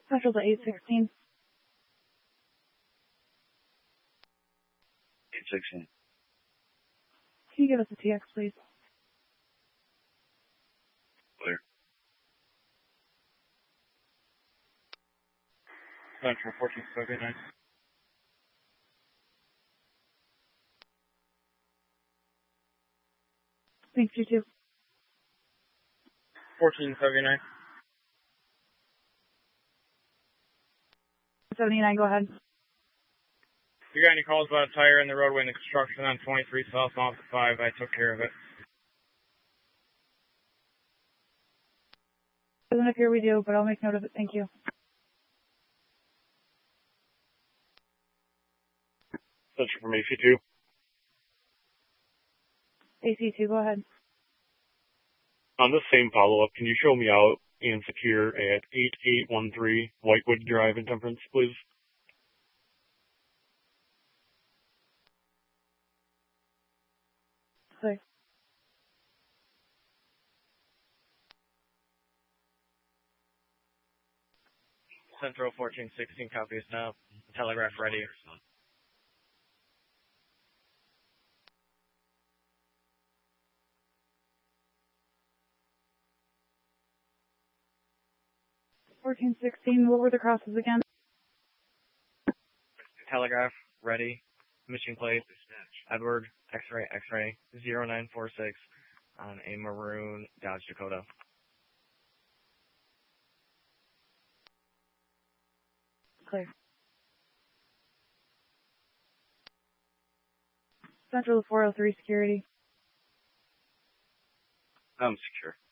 Central to 816. 816. Can you give us a TX, please? Clear. Central 1479. Thanks, you too. 1479. 79, go ahead. You got any calls about a tire in the roadway in the construction on 23 South off the 5? I took care of it. Doesn't appear we do, but I'll make note of it. Thank you. Central from AC2. AC2, go ahead. On the same follow-up, can you show me out and secure at 8813 Whitewood Drive in Temperance, please? Clear. Central 1416 copies now. Telegraph ready. What were the crosses again? Telegraph ready. Mission plate. Edward X-ray X-ray 0946 on a maroon Dodge Dakota. Clear. Central 403 security. I'm secure.